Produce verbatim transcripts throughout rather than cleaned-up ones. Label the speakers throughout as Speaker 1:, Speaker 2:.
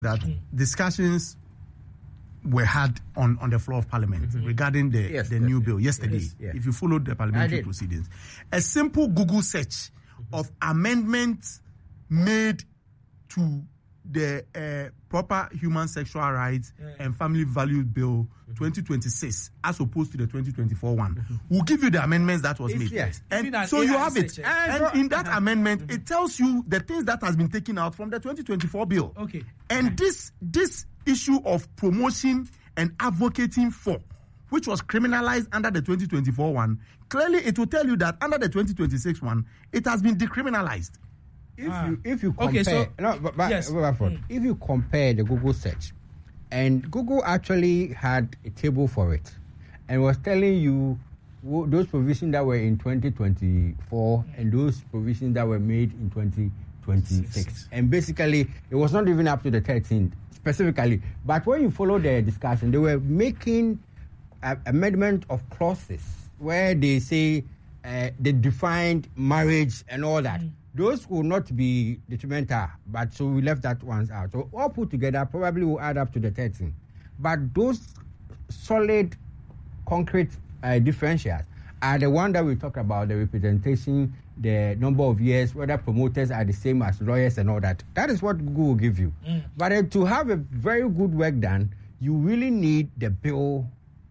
Speaker 1: that mm-hmm. discussions were had on, on the floor of Parliament mm-hmm. regarding the,
Speaker 2: yes,
Speaker 1: the
Speaker 2: yes,
Speaker 1: new
Speaker 2: yes,
Speaker 1: bill yesterday.
Speaker 2: Yes, yes.
Speaker 1: If you followed the parliamentary proceedings, a simple Google search mm-hmm. of amendments made to the uh, proper human sexual rights yeah. and family values bill mm-hmm. twenty twenty-six as opposed to the twenty twenty-four one mm-hmm. will give you the amendments that was
Speaker 2: it's,
Speaker 1: made
Speaker 2: yes.
Speaker 1: and so you have it
Speaker 2: and,
Speaker 1: and in that
Speaker 2: uh-huh.
Speaker 1: amendment
Speaker 2: mm-hmm.
Speaker 1: it tells you the things that has been taken out from the twenty twenty-four bill.
Speaker 3: Okay.
Speaker 1: And this this issue of promotion and advocating for, which was criminalized under the twenty twenty-four one, clearly it will tell you that under the twenty twenty-six one, it has been decriminalized.
Speaker 2: If ah. you if you compare,
Speaker 3: okay, so,
Speaker 2: no, but, but,
Speaker 3: yes.
Speaker 2: but, but,
Speaker 3: mm.
Speaker 2: if you compare the Google search, and Google actually had a table for it, and was telling you w- those provisions that were in twenty twenty-four mm. and those provisions that were made in twenty twenty-six, Six. And basically it was not even up to the thirteenth specifically. But when you follow the discussion, they were making an amendment of clauses where they say uh, they defined marriage and all that. Mm. Those will not be detrimental, but so we left that ones out. So all put together probably will add up to the thirteen. But those solid, concrete uh, differentials are the one that we talk about, the representation, the number of years, whether promoters are the same as lawyers and all that. That is what Google will give you. Mm. But uh, to have a very good work done, you really need the bill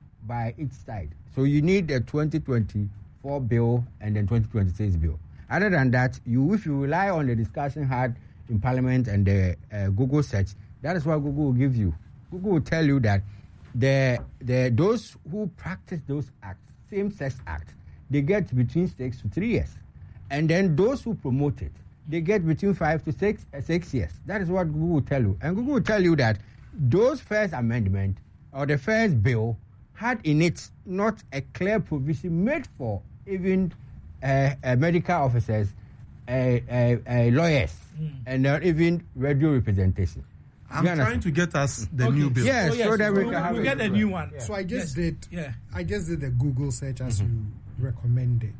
Speaker 2: by each side. So you need the twenty twenty-four bill and then twenty twenty-six bill. Other than that, you if you rely on the discussion had in Parliament and the uh, Google search, that is what Google will give you. Google will tell you that the the those who practice those acts, same-sex acts, they get between six to three years. And then those who promote it, they get between five to six, uh, six years. That is what Google will tell you. And Google will tell you that those first amendment or the first bill had in it not a clear provision made for even uh, uh, medical officers, uh, uh, uh, lawyers, mm. and not even radio representation.
Speaker 1: I'm trying to get us the
Speaker 3: okay.
Speaker 1: new bill.
Speaker 2: Yes,
Speaker 3: oh, yes.
Speaker 2: so that we
Speaker 3: so
Speaker 2: can have
Speaker 3: we
Speaker 2: a
Speaker 3: get a new one.
Speaker 4: Yeah. So I just
Speaker 3: yes.
Speaker 4: did.
Speaker 3: Yeah.
Speaker 4: I just did the Google search as mm-hmm. you recommended.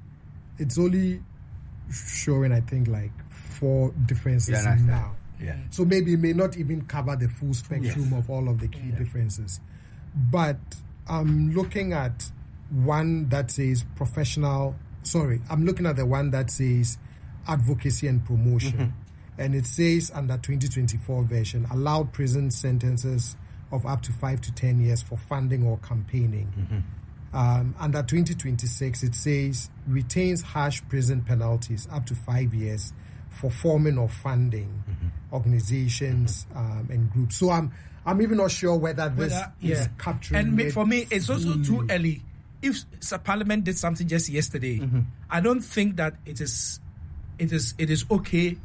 Speaker 4: It's only showing, I think, like four differences
Speaker 2: yeah,
Speaker 4: now.
Speaker 2: Yeah.
Speaker 4: So maybe it may not even cover the full spectrum
Speaker 2: yes.
Speaker 4: of all of the key
Speaker 2: yeah.
Speaker 4: differences. But I'm looking at one that says professional. Sorry, I'm looking at the one that says advocacy and promotion. Mm-hmm. And it says under twenty twenty-four version, allowed prison sentences of up to five to ten years for funding or campaigning. Mm-hmm. Um, under twenty twenty-six, it says retains harsh prison penalties up to five years for forming or funding mm-hmm. organizations mm-hmm. um, and groups. So I'm I'm even not sure whether this whether, is yeah. capturing.
Speaker 3: And for me, it's also too early. If Parliament did something just yesterday, mm-hmm. I don't think that it is it is it is okay.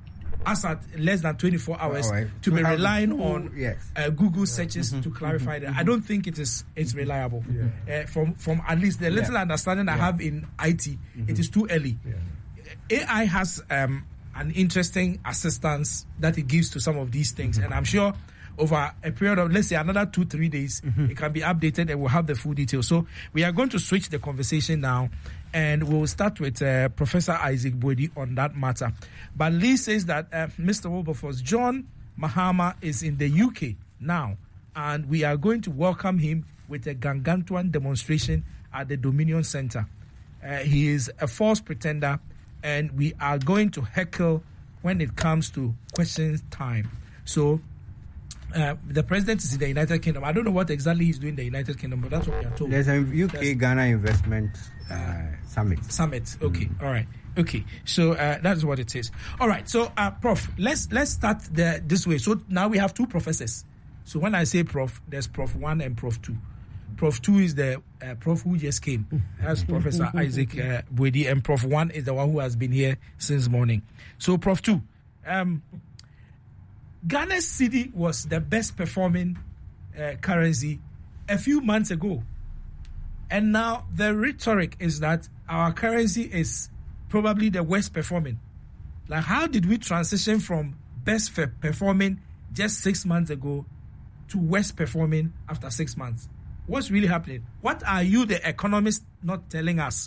Speaker 3: As at less than twenty-four hours right. to, to be relying Google, on
Speaker 2: yes.
Speaker 3: uh, Google searches mm-hmm. to clarify mm-hmm. that. I don't think it is it's reliable. Yeah. Uh, from from at least the little yeah. understanding yeah. I have in I T, mm-hmm. it is too early. Yeah. A I has um, an interesting assistance that it gives to some of these things, mm-hmm. and I'm sure over a period of, let's say, another two, three days, mm-hmm. it can be updated and we'll have the full details. So we are going to switch the conversation now, and we'll start with uh, Professor Isaac Boadi on that matter. But Lee says that uh, Mister Wilberforce, John Mahama is in the U K now, and we are going to welcome him with a gargantuan demonstration at the Dominion Centre. Uh, he is a false pretender, and we are going to heckle when it comes to questions time. So, Uh, the president is in the United Kingdom. I don't know what exactly he's doing in the United Kingdom, but that's what we are told.
Speaker 2: There's a U K Ghana Investment uh, Summit.
Speaker 3: Summit. Okay. Mm. All right. Okay. So uh, that's what it is. All right. So, uh, Prof, let's let's start the, this way. So now we have two professors. So when I say Prof, there's Prof one and Prof two. Prof two is the uh, Prof who just came. That's Professor Isaac uh, Boadi, and Prof one is the one who has been here since morning. So Prof two. Um, Ghana's cedi was the best performing uh, currency a few months ago. And now the rhetoric is that our currency is probably the worst performing. Like, how did we transition from best performing just six months ago to worst performing after six months? What's really happening? What are you, the economist, not telling us?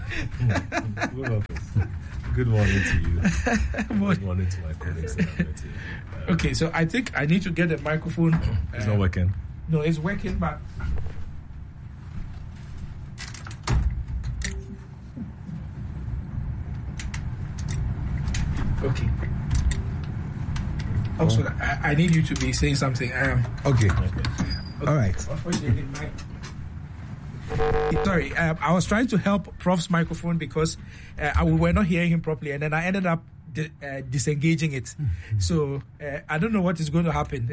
Speaker 5: Good morning to you. Good morning to my colleagues that are met here. Uh,
Speaker 3: Okay, so I think I need to get the microphone.
Speaker 5: It's
Speaker 3: uh,
Speaker 5: not working.
Speaker 3: No, it's working, but okay. Also, I, I need you to be saying something. Um,
Speaker 2: Okay.
Speaker 5: Okay.
Speaker 2: All right.
Speaker 3: unfortunately, my- Sorry, um, I was trying to help Prof's microphone because uh, I- we were not hearing him properly, and then I ended up di- uh, disengaging it. So uh, I don't know what is going to happen.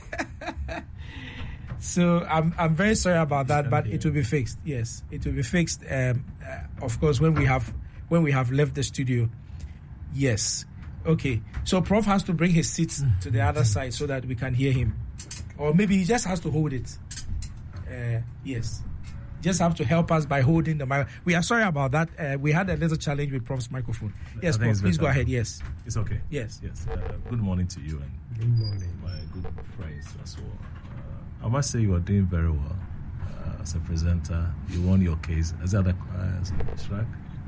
Speaker 3: So I'm I'm very sorry about that, but it will be fixed. Yes, it will be fixed. Um, uh, of course, when we have when we have left the studio. Yes. Okay. So Prof has to bring his seat to the other side so that we can hear him, or maybe he just has to hold it. Uh, yes. Just have to help us by holding the mic. We are sorry about that. Uh, we had a little challenge with Prof's microphone. Yes,
Speaker 5: I think
Speaker 3: Prof,
Speaker 5: it's
Speaker 3: please go
Speaker 5: better.
Speaker 3: ahead. Yes.
Speaker 5: It's okay.
Speaker 3: Yes.
Speaker 5: Yes. Uh, good morning to you and
Speaker 4: Good morning.
Speaker 5: my good friends as well. Uh, I must say you are doing very well uh, as a presenter. You won your case. Is that a uh, strike?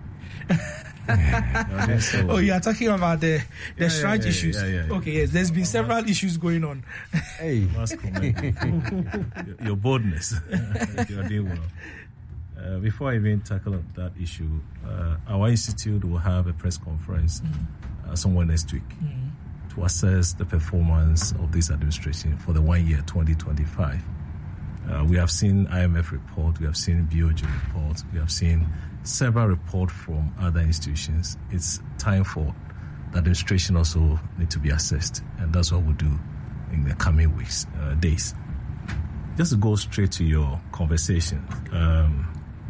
Speaker 5: You're doing so well.
Speaker 3: Oh, you are talking about the the
Speaker 5: Yeah,
Speaker 3: strike
Speaker 5: yeah, yeah,
Speaker 3: issues.
Speaker 5: yeah, yeah, yeah.
Speaker 3: Okay, yes. There's been several issues going on.
Speaker 2: Hey.
Speaker 5: Must commend you for your, your boldness. You are doing well. Uh, before I even tackle that issue, uh, our institute will have a press conference uh, somewhere next week to assess the performance of this administration for the one year twenty twenty-five. Uh, we have seen I M F report, we have seen B O G report, we have seen several reports from other institutions. It's time for the administration also need to be assessed, and that's what we'll do in the coming weeks, uh, days. Just to go straight to your conversation, um,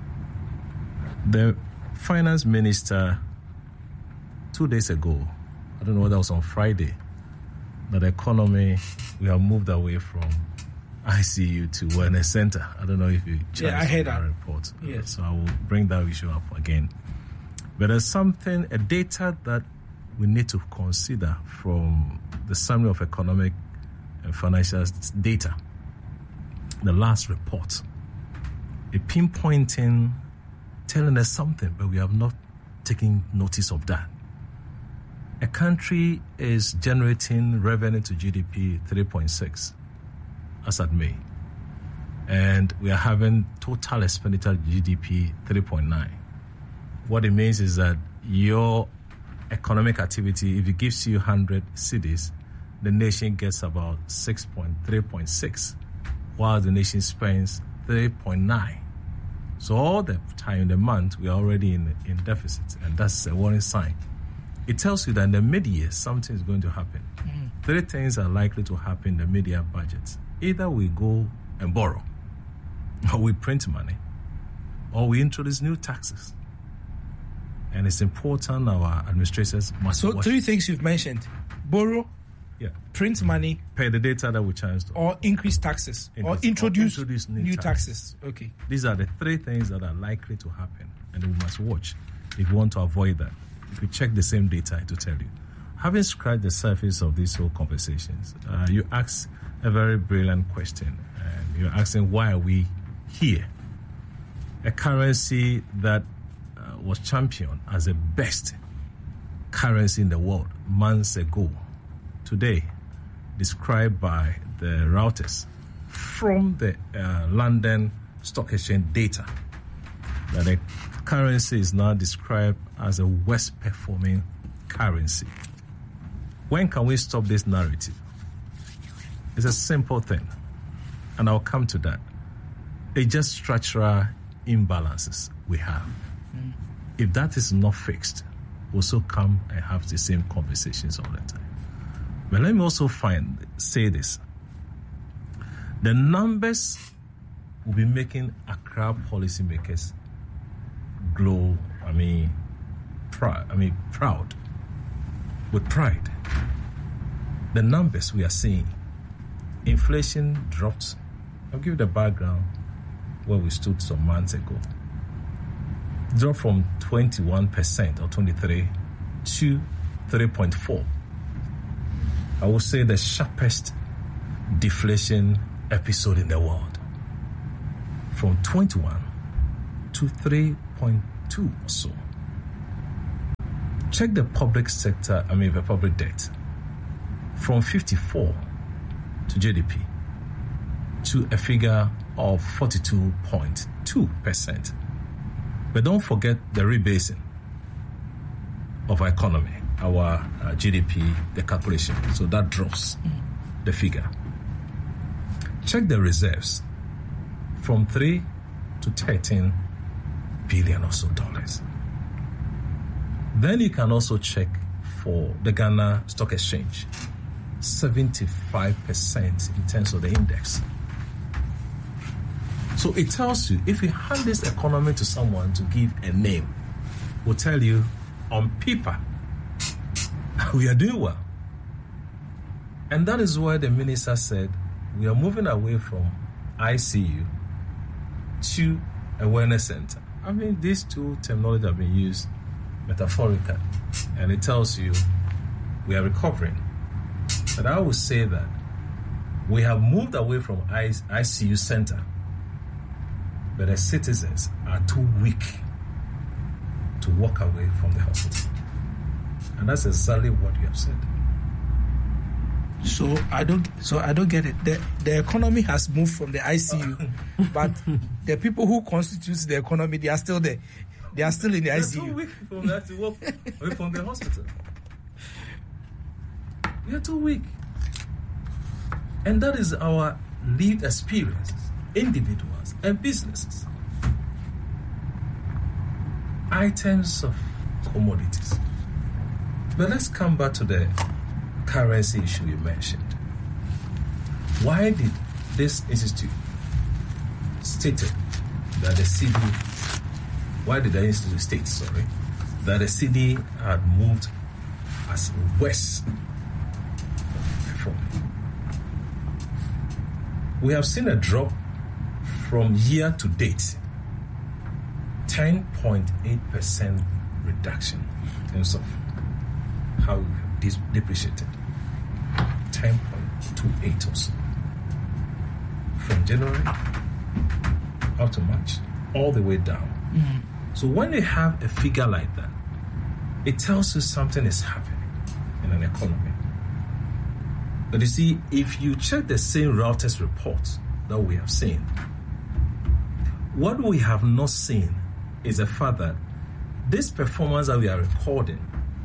Speaker 5: the finance minister two days ago, I don't know whether it was on Friday, that the economy, we have moved away from I C U to wellness center. I don't know if you
Speaker 3: Yeah, I heard that.
Speaker 5: report.
Speaker 3: Yes.
Speaker 5: So I will bring that issue up again. But there's something, a data that we need to consider from the summary of economic and financial data. The last report, a pinpointing, telling us something, but we have not taken notice of that. A country is generating revenue to G D P three point six as at May, and we are having total expenditure G D P three point nine. What it means is that your economic activity, if it gives you one hundred cities, the nation gets about six point three point six, while the nation spends three point nine. So all the time in the month, we are already in, in deficit, and that's a warning sign. It tells you that in the mid-year, something is going to happen. Mm. Three things are likely to happen in the mid-year budget. Either we go and borrow, or we print money, or we introduce new taxes. And it's important our administrators must
Speaker 3: So
Speaker 5: watch.
Speaker 3: three things you've mentioned: borrow,
Speaker 5: Yeah.
Speaker 3: print money,
Speaker 5: Pay the data that we charge to.
Speaker 3: or increase taxes, or
Speaker 5: Increase-
Speaker 3: introduce,
Speaker 5: or introduce new
Speaker 3: new
Speaker 5: taxes.
Speaker 3: taxes. Okay.
Speaker 5: These are the three things that are likely to happen, and we must watch if we want to avoid that. If we check the same data, to tell you. Having scratched the surface of these whole conversations, uh, you asked a very brilliant question, and you're asking why are we here? A currency that uh, was championed as the best currency in the world months ago, today described by the Reuters from the uh, London Stock Exchange data, that the currency is now described as a worst performing currency. When can we stop this narrative? It's a simple thing, and I'll come to that. It's just structural imbalances we have. Mm. If that is not fixed, we'll also come and have the same conversations all the time. But let me also find say this. The numbers will be making Accra policymakers glow, I mean, proud, I mean, proud, with pride. The numbers we are seeing, inflation dropped. I'll give you the background where we stood some months ago. Dropped from twenty-one percent or twenty-three to three point four. I would say the sharpest deflation episode in the world. From twenty-one to three point two or so. Check the public sector, I mean the public debt, from fifty-four to G D P to a figure of forty-two point two percent. But don't forget the rebasing of our economy, our uh, G D P, the calculation. So that drops the figure. Check the reserves from three to thirteen billion or so dollars. Then you can also check for the Ghana Stock Exchange, seventy-five percent in terms of the index. So it tells you, if you hand this economy to someone to give a name, will tell you on paper, we are doing well. And that is why the minister said, we are moving away from I C U to a wellness center. I mean, these two terminologies have been used metaphorically, and it tells you we are recovering. But I would say that we have moved away from I C U center, but the citizens are too weak to walk away from the hospital. And that's exactly what you have said.
Speaker 3: So I don't. So I don't get it. The the economy has moved from the I C U, but the people who constitute the economy, they are still there. They are still in the I C U.
Speaker 5: We are too weak from that to walk away from the hospital. We are too weak, and that is our lived experiences, individuals and businesses. Items of commodities. But let's come back to the currency issue you mentioned. Why did this institute stated that the C D, why did the institute state, sorry, that the C D had moved as west before? We have seen a drop from year to date, ten point eight percent reduction in terms of how we have dis- depreciated. ten point two eight or so. From January up to March, all the way down. Mm-hmm. So when you have a figure like that, it tells you something is happening in an economy. But you see, if you check the same Reuters report that we have seen, what we have not seen is the fact that this performance that we are recording,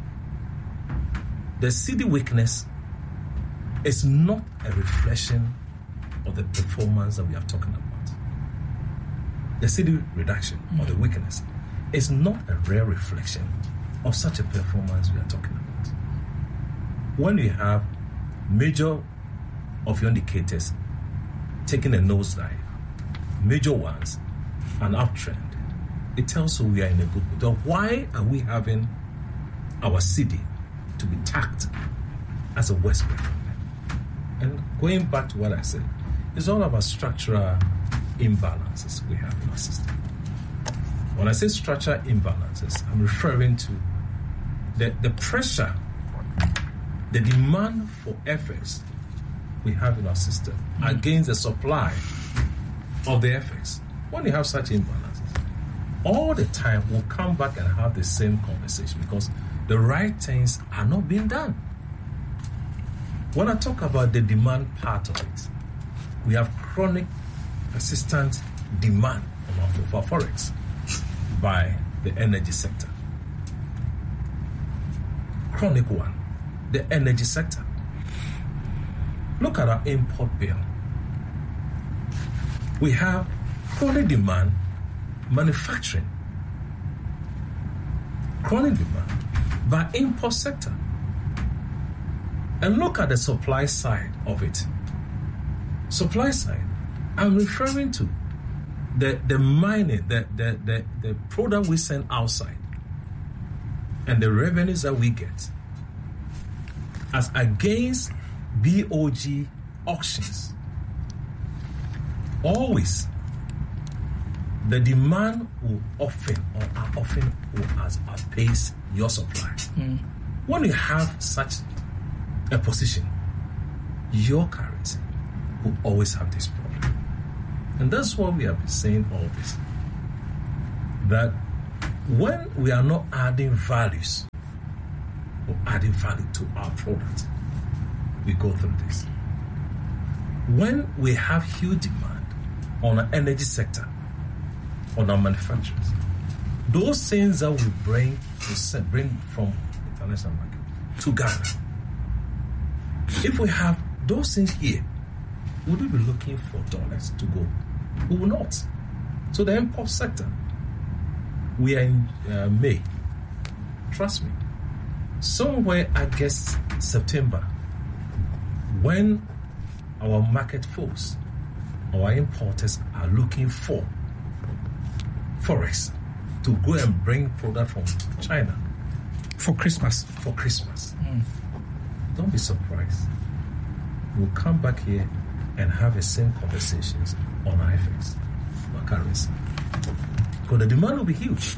Speaker 5: the C D weakness is not a reflection of the performance that we are talking about. The C D reduction mm-hmm. or the weakness is not a rare reflection of such a performance we are talking about. When you have major of your indicators taking a nosedive, major ones, an uptrend, it tells you we are in a good mood. So why are we having our C D to be tagged as a worst performer? And going back to what I said, it's all about structural imbalances we have in our system. When I say structural imbalances, I'm referring to the, the pressure, the demand for efforts we have in our system mm-hmm. against the supply of the efforts. When you have such imbalances, all the time we'll come back and have the same conversation because the right things are not being done. When I talk about the demand part of it, we have chronic, persistent demand of our forex by the energy sector. Chronic one, the energy sector. Look at our import bill. We have chronic demand, manufacturing, chronic demand by import sector. And look at the supply side of it. Supply side, I'm referring to the, the mining, the, the, the, the product we send outside, and the revenues that we get, as against B O G auctions. Always, the demand will often, or are often, will outpace your supply. Mm. When you have such a position, your currency will always have this problem. And that's why we have been saying all this. That When we are not adding values or adding value to our product, we go through this. When we have huge demand on our energy sector, on our manufacturers, those things that we bring to bring from international market to Ghana, if we have those things here, would we be looking for dollars to go? We will not. So the import sector, we are in uh, May. Trust me. Somewhere, I guess, September, when our market force, our importers are looking for forex to go and bring product from China.
Speaker 3: For Christmas.
Speaker 5: For Christmas. Mm. Don't be surprised. We'll come back here and have the same conversations on I F X, on currency. Because the demand will be huge.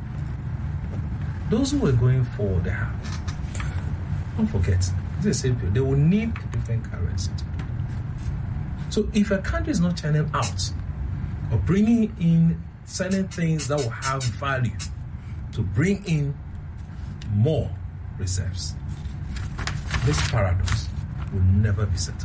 Speaker 5: Those who are going for the house, don't forget, the same people, they will need a different currency. So if a country is not churning out or bringing in certain things that will have value to bring in more reserves, this paradox will never be settled.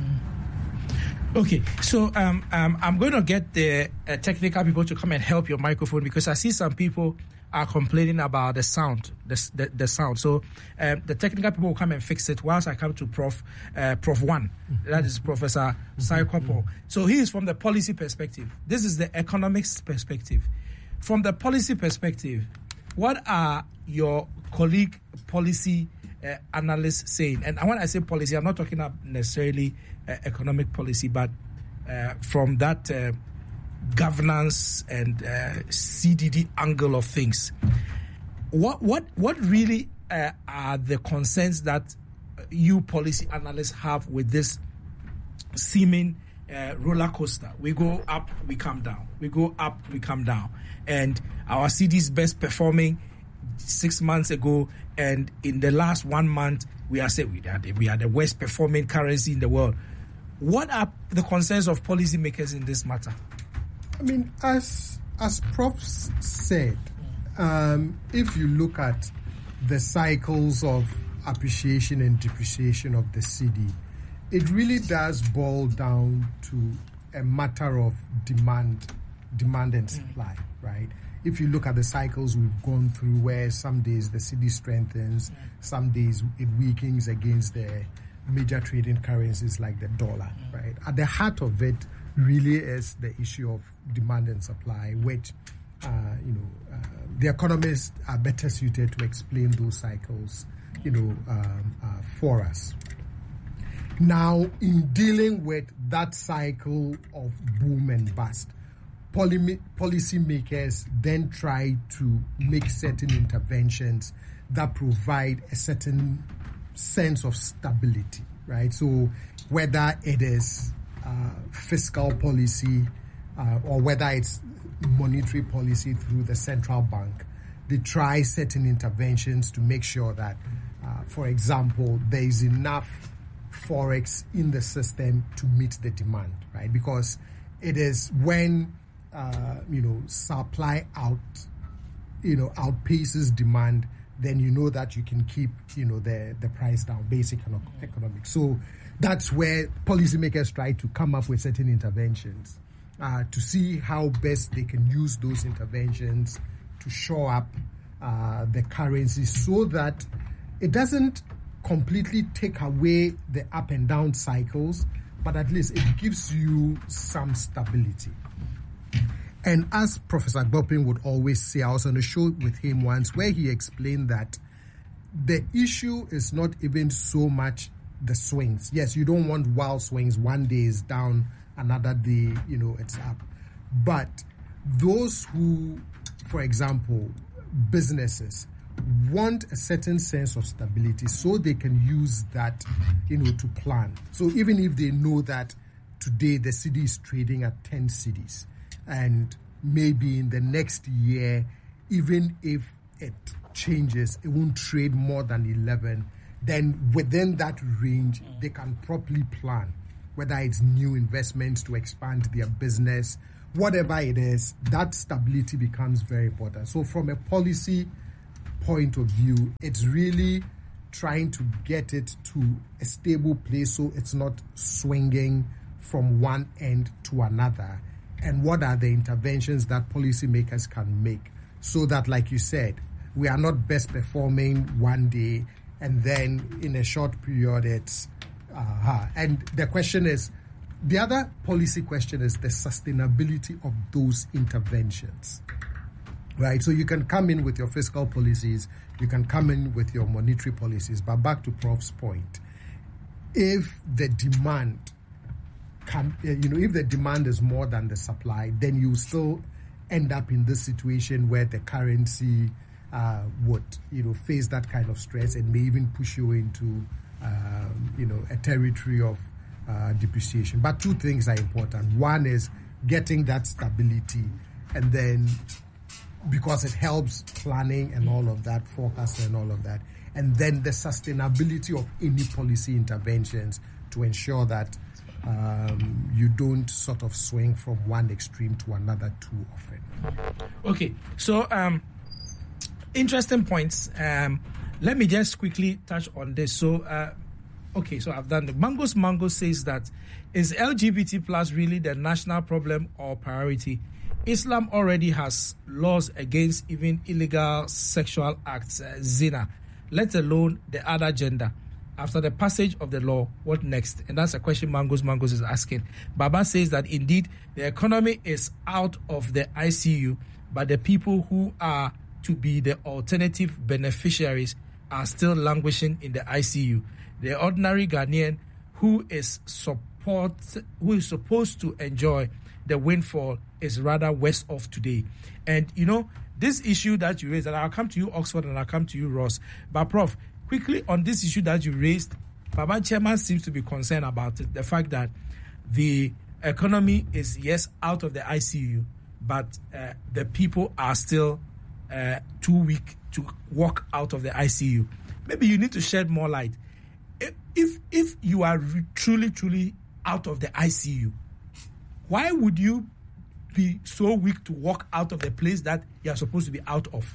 Speaker 3: Okay, so um, um, I'm going to get the uh, technical people to come and help your microphone, because I see some people are complaining about the sound, the the, the sound. So um, the technical people will come and fix it whilst I come to Prof uh, Prof One. That is Professor Saikopo. So he is from the policy perspective. This is the economics perspective. From the policy perspective, what are your colleague policy uh, analysts saying? And when I say policy, I'm not talking about necessarily uh, economic policy, but uh, from that uh, governance and uh, C D D angle of things. What what what really uh, are the concerns that you policy analysts have with this seeming uh, roller coaster? We go up, we come down. We go up, we come down. And our C D is best performing six months ago, and in the last one month, we are saying we are the, we are the worst performing currency in the world. What are the concerns of policymakers in this matter?
Speaker 4: I mean, as as Prof said, um, if you look at the cycles of appreciation and depreciation of the C D, it really does boil down to a matter of demand, demand and supply, mm. right? If you look at the cycles we've gone through, where some days the C D strengthens, mm. some days it weakens against the major trading currencies like the dollar, mm. right? At the heart of it really is the issue of demand and supply, which, uh, you know, uh, the economists are better suited to explain those cycles, you know, um, uh, for us. Now, in dealing with that cycle of boom and bust, poly- policymakers then try to make certain interventions that provide a certain sense of stability, right? So whether it is uh, fiscal policy uh, or whether it's monetary policy through the central bank, they try certain interventions to make sure that, uh, for example, there is enough forex in the system to meet the demand, right? Because it is when uh, you know supply out, you know, outpaces demand, then you know that you can keep, you know, the the price down. Basic economics. So that's where policymakers try to come up with certain interventions uh, to see how best they can use those interventions to shore up uh, the currency so that it doesn't completely take away the up and down cycles, but at least it gives you some stability. And as Professor Gbopin would always say, I was on a show with him once where he explained that the issue is not even so much the swings. Yes, you don't want wild swings. One day is down, another day, you know, it's up. But those who, for example, businesses want a certain sense of stability so they can use that, you know, to plan. So even if they know that today the city is trading at ten cities, and maybe in the next year, even if it changes, it won't trade more than eleven, then within that range, they can properly plan, whether it's new investments to expand their business whatever it is, that stability becomes very important. So from a policy point of view, it's really trying to get it to a stable place so it's not swinging from one end to another. And what are the interventions that policymakers can make so that, like you said, we are not best performing one day and then in a short period it's uh, and the question is, the other policy question is the sustainability of those interventions, right? So you can come in with your fiscal policies, you can come in with your monetary policies, but back to Prof's point, if the demand can, you know, if the demand is more than the supply, then you still end up in this situation where the currency uh, would, you know, face that kind of stress and may even push you into, um, you know, a territory of uh, depreciation. But two things are important. One is getting that stability, and then because it helps planning and all of that, forecasting and all of that, and then the sustainability of any policy interventions to ensure that um, you don't sort of swing from one extreme to another too often.
Speaker 3: Okay, so um, interesting points. Um, let me just quickly touch on this. So, uh, okay, so I've done the Mangos Mango says that, is L G B T plus really the national problem or priority? Islam already has laws against even illegal sexual acts, uh, zina, let alone the other gender. After the passage of the law, what next? And that's a question Mangos Mangos is asking. Baba says that indeed the economy is out of the I C U, but the people who are to be the alternative beneficiaries are still languishing in the I C U. The ordinary Ghanaian who is support, who is supposed to enjoy the windfall is rather worse off today. And, you know, this issue that you raised, and I'll come to you, Oxford, and I'll come to you, Ross. But, Prof, quickly on this issue that you raised, Baba Chairman seems to be concerned about it, the fact that the economy is, yes, out of the I C U, but uh, the people are still uh, too weak to walk out of the I C U. Maybe you need to shed more light. If, if you are re- truly, truly out of the I C U, why would you be so weak to walk out of the place that you are supposed to be out of?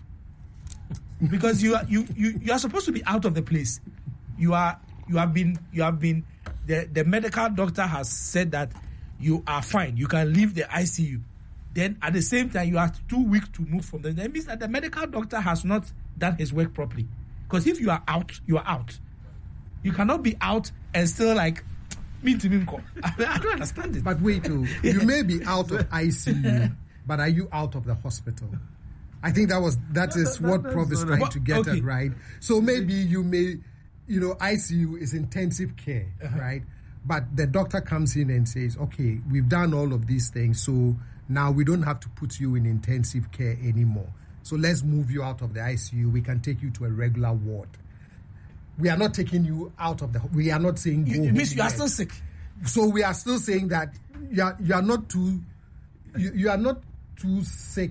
Speaker 3: Because you are you, you, you are supposed to be out of the place. You are you have been you have been the, the medical doctor has said that you are fine. You can leave the I C U. Then at the same time you are too weak to move from there. That means that the medical doctor has not done his work properly. Because if you are out, you are out. You cannot be out and still like me to me. I don't understand it.
Speaker 4: But wait, too, you may be out of I C U, but are you out of the hospital? I think that was that is what Prof is trying to get
Speaker 3: okay.
Speaker 4: at, right? So maybe you may, you know, I C U is intensive care, uh-huh. right? But the doctor comes in and says, okay, we've done all of these things, so now we don't have to put you in intensive care anymore. So let's move you out of the I C U. We can take you to a regular ward. We are not taking you out of the. We are not saying.
Speaker 3: You,
Speaker 4: go
Speaker 3: it means
Speaker 4: home
Speaker 3: you are
Speaker 4: yet.
Speaker 3: still sick.
Speaker 4: So we are still saying that you are, you are not too. You, you are not too sick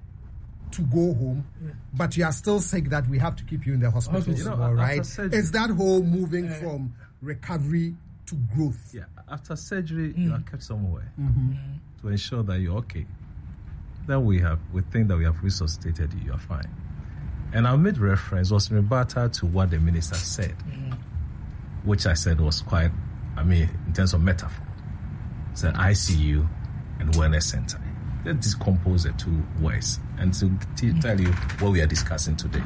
Speaker 4: to go home, yeah. but you are still sick that we have to keep you in the hospital.
Speaker 5: You know,
Speaker 4: more, right?
Speaker 5: surgery,
Speaker 4: it's that whole moving
Speaker 3: yeah.
Speaker 4: from recovery to growth.
Speaker 5: Yeah, after surgery,
Speaker 3: mm.
Speaker 5: you are kept somewhere
Speaker 4: mm-hmm.
Speaker 5: to ensure that you're okay. Then we have we think that we have resuscitated you. You are fine. And I made reference, was rebuttal to what the minister said, mm. which I said was quite, I mean, in terms of metaphor. It's an I C U and wellness center. Let's decompose the two words and to t- mm. tell you what we are discussing today.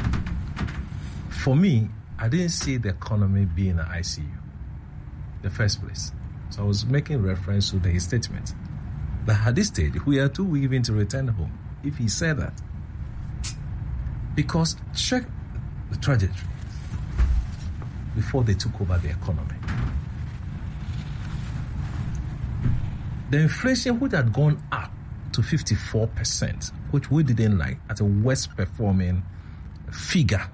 Speaker 5: For me, I didn't see the economy being an I C U in the first place. So I was making reference to the statement that at this stage, we are too weak even to return home. If he said that, because check the trajectory before they took over the economy. The inflation, which had gone up to fifty-four percent, which we didn't like, at a worst performing figure.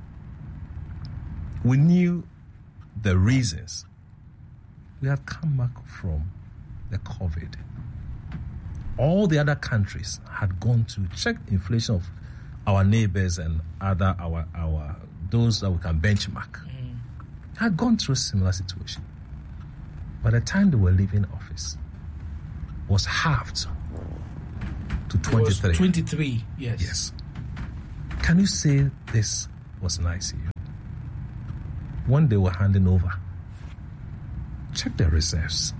Speaker 5: We knew the reasons. We had come back from the COVID. All the other countries had gone to check inflation of our neighbors and other our our those that we can benchmark mm. had gone through a similar situation. By the time they were leaving office, was halved to twenty-three.
Speaker 3: It was twenty-three, yes.
Speaker 5: Yes. Can you say this was an I C U? When they were handing over, check the reserves.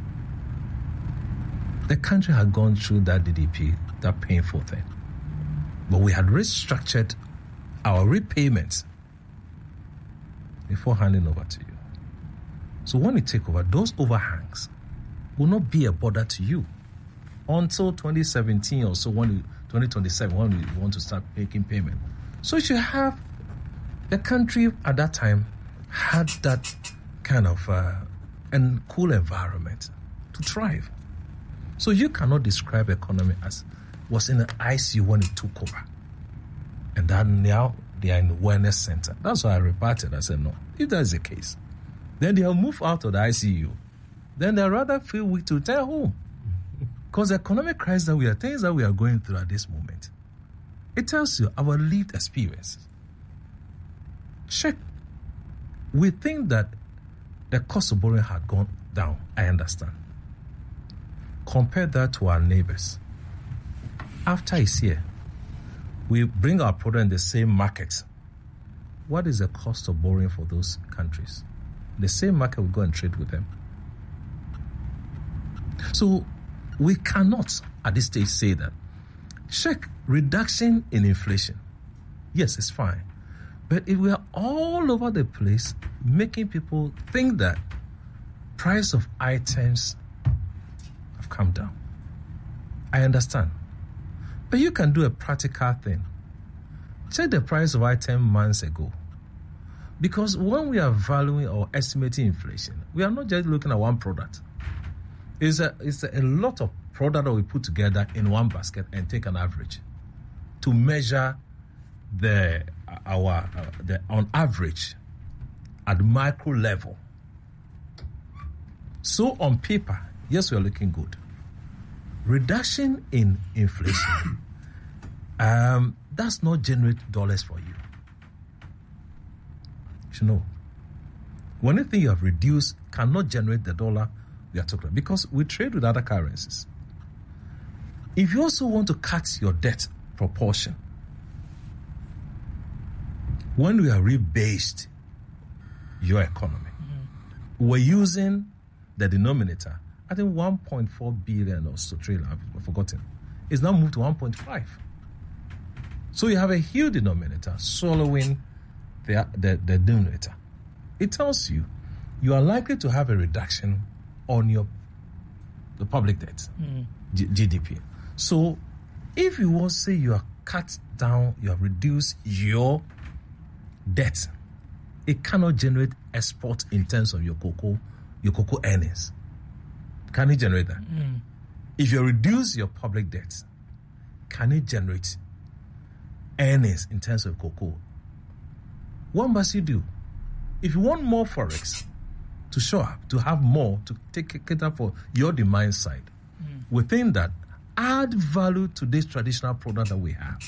Speaker 5: The country had gone through that D D P, that painful thing. But we had restructured our repayments before handing over to you. So when you take over, those overhangs will not be a bother to you until twenty seventeen or so, when you, twenty twenty-seven, when you want to start making payment. So you should have, the country at that time had that kind of uh, and cool environment to thrive. So you cannot describe economy as was in an I C U when it took over. And then now they are in the wellness center. That's why I rebutted. I said, no, if that is the case, then they'll move out of the I C U. Then they'll rather feel weak to return home. Because the economic crisis that we are, things that we are going through at this moment, it tells you our lived experiences. Check. We think that the cost of borrowing had gone down. I understand. Compare that to our neighbors. After it's here, we bring our product in the same market. What is the cost of borrowing for those countries? The same market, we go and trade with them. So we cannot at this stage say that. Check reduction in inflation. Yes, it's fine. But if we are all over the place making people think that price of items have come down, I understand. But you can do a practical thing. Check the price of item months ago. Because when we are valuing or estimating inflation, we are not just looking at one product. It's a, it's a, a lot of product that we put together in one basket and take an average to measure the our uh, the on average at micro level. So on paper, yes, we are looking good. Reduction in inflation um, does not generate dollars for you. You should know. When anything you have reduced cannot generate the dollar we are talking about, because we trade with other currencies. If you also want to cut your debt proportion, when we are rebased your economy, mm-hmm. we're using the denominator, I think one point four billion or so trillion, I've forgotten. It's now moved to one point five. So you have a huge denominator swallowing the, the, the denominator. It tells you you are likely to have a reduction on your the public debt, mm. G- G D P. So if you want to say you are cut down, you have reduced your debt, it cannot generate export in terms of your cocoa, your cocoa earnings. Can it generate that? Mm. If you reduce your public debt, can it generate earnings in terms of cocoa? What must you do? If you want more forex to show up, to have more, to take cater for your demand side, mm. within that, add value to this traditional product that we have.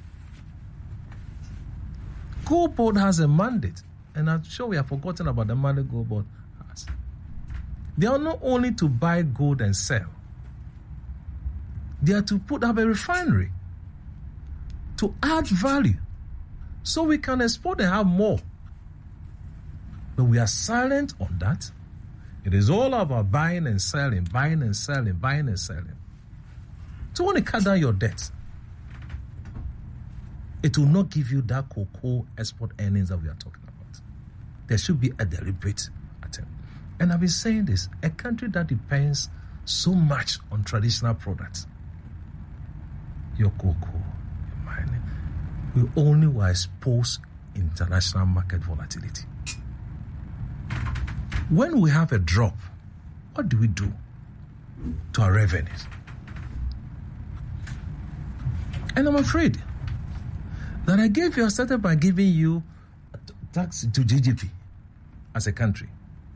Speaker 5: Gold Board has a mandate, and I'm sure we have forgotten about the mandate Gold Board has. They are not only to buy gold and sell. They are to put up a refinery to add value so we can export and have more. But we are silent on that. It is all about buying and selling, buying and selling, buying and selling. So when you cut down your debt, it will not give you that cocoa export earnings that we are talking about. There should be a deliberate attempt. And I've been saying this, a country that depends so much on traditional products, your cocoa, your mining, we only will expose international market volatility. When we have a drop, what do we do to our revenues? And I'm afraid that I gave you, I started by giving you tax to G D P as a country.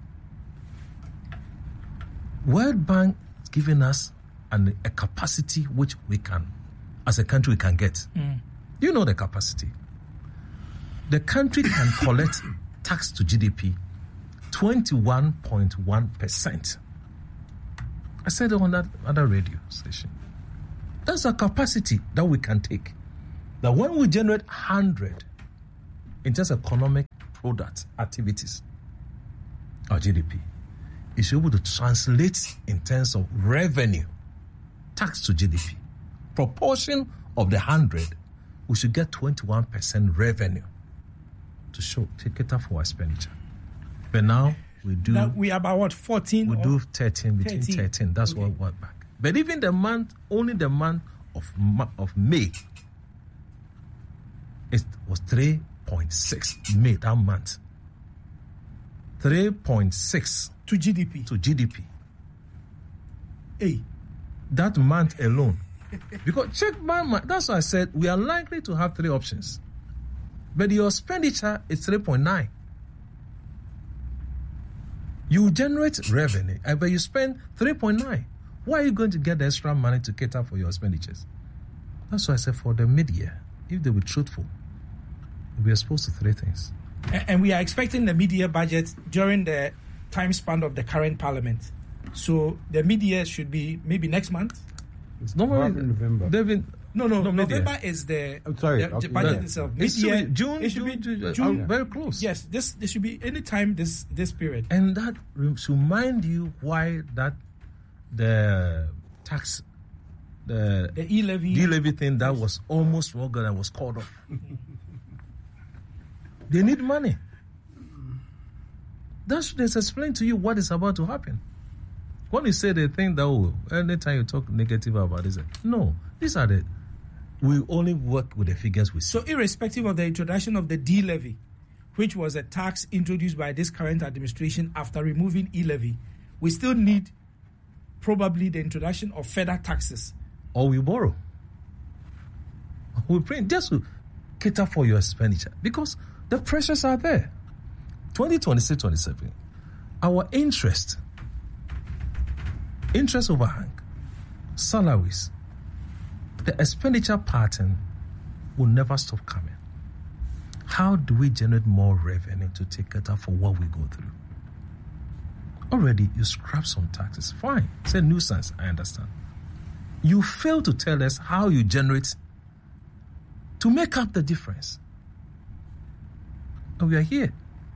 Speaker 5: World Bank is giving us an, a capacity which we can, as a country, we can get. Mm. You know the capacity. The country can collect tax to G D P twenty-one point one percent. I said it on that other radio station. That's a capacity that we can take. That when we generate one hundred in terms of economic product activities, our G D P, is able to translate in terms of revenue, tax to G D P. Proportion of the one hundred, we should get twenty-one percent revenue to show, to cater for our expenditure. But now we do...
Speaker 3: Now we are about what, fourteen?
Speaker 5: We do thirteen, between
Speaker 3: thirteen.
Speaker 5: thirteen. That's
Speaker 3: Okay.
Speaker 5: what we went back. But even the month, only the month of, Ma- of May, it was three point six May, that month. three point six
Speaker 3: To G D P.
Speaker 5: to G D P.
Speaker 3: Hey.
Speaker 5: That month alone. Because check my mind. That's why I said we are likely to have three options. But your expenditure is three point nine. You generate revenue, but you spend three point nine. Why are you going to get the extra money to cater for your expenditures? That's why I said for the media, if they were truthful, we'll be exposed to three things.
Speaker 3: A- And we are expecting the mid-year budget during the time span of the current parliament. So the mid-year should be maybe next month.
Speaker 5: It's normally
Speaker 2: Probably November.
Speaker 5: David,
Speaker 3: No, no,
Speaker 5: No, mid-year.
Speaker 3: November is the,
Speaker 2: I'm sorry,
Speaker 3: the, the
Speaker 2: okay,
Speaker 3: budget
Speaker 2: yeah.
Speaker 3: itself.
Speaker 5: it should
Speaker 3: Mid-year,
Speaker 5: be June,
Speaker 3: it should
Speaker 5: June,
Speaker 3: be
Speaker 5: June,
Speaker 3: June.
Speaker 5: uh, very close.
Speaker 3: Yes, this this should be any time this this period.
Speaker 5: And that re- should remind you why that the tax, the
Speaker 3: The e-levy.
Speaker 5: D-levy thing that was almost forgotten and was called off. They need money. That should explain to you what is about to happen. When you say they think that, oh, anytime you talk negative about this, no, these are the, we only work with the figures we see.
Speaker 3: So irrespective of the introduction of the D-levy, which was a tax introduced by this current administration after removing e-levy, we still need probably the introduction of further taxes.
Speaker 5: Or we borrow. We print just to cater for your expenditure because the pressures are there. twenty twenty-six twenty-seven, our interest, interest overhang, salaries, the expenditure pattern will never stop coming. How do we generate more revenue to take cater for what we go through? Already, you scrap some taxes. Fine. It's a nuisance, I understand. You fail to tell us how you generate to make up the difference. And we are here.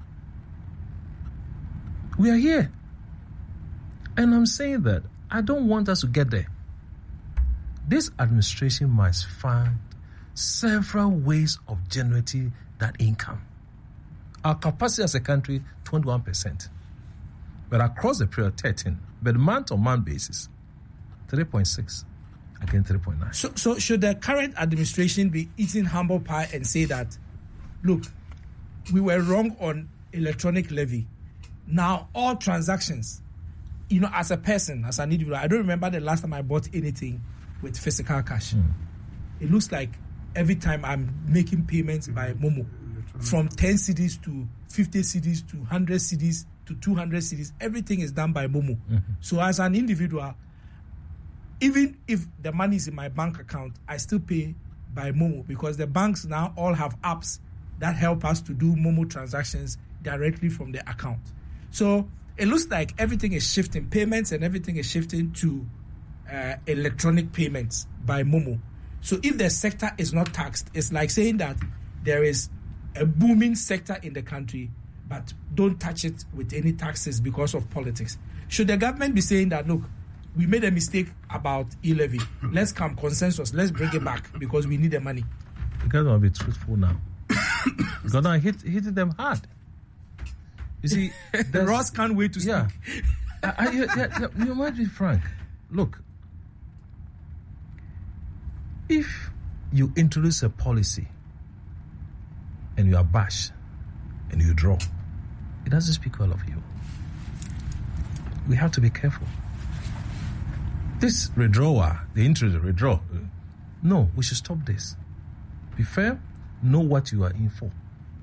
Speaker 5: We are here. And I'm saying that I don't want us to get there. This administration must find several ways of generating that income. Our capacity as a country, twenty-one percent. But across the period, thirteen. But month-on-month basis, three point six again three point nine.
Speaker 3: So, so should the current administration be eating humble pie and say that, look, we were wrong on electronic levy. Now all transactions, you know, as a person, as an individual, I don't remember the last time I bought anything with physical cash.
Speaker 5: Mm.
Speaker 3: It looks like every time I'm making payments by Momo, from ten cedis to fifty cedis to one hundred cedis to two hundred cedis, everything is done by Momo.
Speaker 5: Mm-hmm.
Speaker 3: So as an individual, even if the money is in my bank account, I still pay by Momo because the banks now all have apps that help us to do Momo transactions directly from the account. So it looks like everything is shifting, payments and everything is shifting to uh, electronic payments by Momo. So if the sector is not taxed, it's like saying that there is a booming sector in the country, but don't touch it with any taxes because of politics. Should the government be saying that, look, we made a mistake about e-levy. Let's come consensus. Let's bring it back because we need the money.
Speaker 5: You guys want to be truthful now. Because I hit hitting them hard. You see,
Speaker 3: Ross can't wait to speak.
Speaker 5: yeah. I, I, yeah, yeah, yeah, you might be frank. Look, if you introduce a policy and you are bashed and you draw, it doesn't speak well of you. We have to be careful. This withdrawal, the interest withdraw, no, we should stop this. Be fair, know what you are in for.